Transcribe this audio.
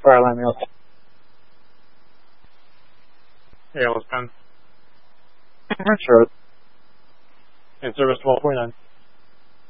Fireline Meals. ALS 10. Sure. In service 1249.